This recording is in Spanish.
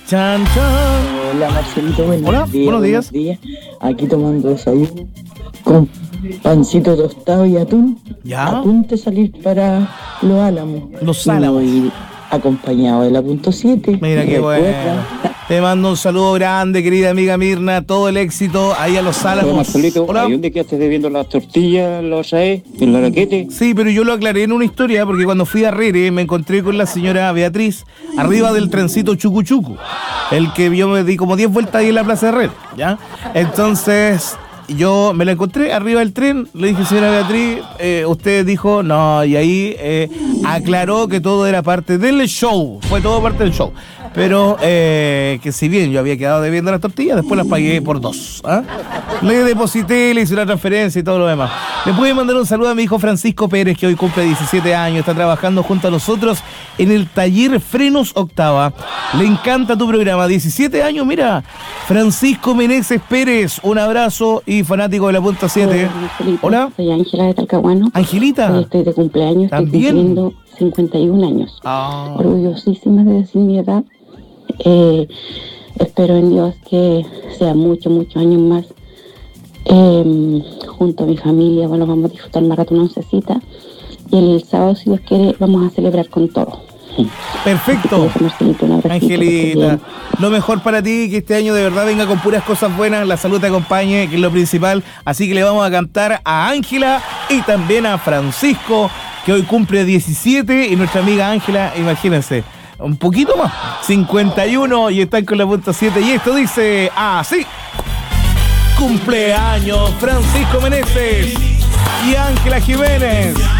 Chan, chan. Hola Marcelito, Hola, buenos días. Aquí tomando desayuno con pancito tostado y atún. ¿Ya? A punto de salir para Los Álamos. Los Álamos. Y acompañado de la punto 7. Mira qué bueno. Te mando un saludo grande, querida amiga Mirna. Todo el éxito ahí a Los Álamos. Hola Marcelito, Hola. ¿y dónde quedaste debiendo las tortillas, los asaé, en la raquete? Sí, pero yo lo aclaré en una historia porque cuando fui a Rere me encontré con la señora Beatriz arriba del trencito Chucu Chucu, el que yo me di como 10 vueltas ahí en la plaza de Rere, ¿ya? Entonces yo me la encontré arriba del tren, le dije, señora Beatriz, usted dijo, no, y ahí aclaró que todo era parte del show, fue todo parte del show. Pero que si bien yo había quedado debiendo las tortillas, después las pagué por 2. ¿Ah? Le deposité, le hice una transferencia y todo lo demás. Le pude mandar un saludo a mi hijo Francisco Pérez, que hoy cumple 17 años, está trabajando junto a nosotros en el taller Frenos Octava. Le encanta tu programa, 17 años, mira. Francisco Meneses Pérez, un abrazo y fanático de la punta 7. Hola. Soy Ángela de Talcahuano. Angelita. Hoy estoy de cumpleaños, ¿También? estoy cumpliendo 51 años. Ah. Orgullosísima de decir mi edad. Espero en Dios que sea muchos años más junto a mi familia. Bueno, vamos a disfrutar más rato una oncecita y el sábado, si Dios quiere, vamos a celebrar con todo. Perfecto. Marcelito, un abracito, Angelita, lo mejor para ti, que este año de verdad venga con puras cosas buenas, la salud te acompañe, que es lo principal. Así que le vamos a cantar a Ángela y también a Francisco, que hoy cumple 17, y nuestra amiga Ángela, imagínense, un poquito más, 51, y están con la punta 7, y esto dice así: cumpleaños Francisco Meneses y Ángela Jiménez.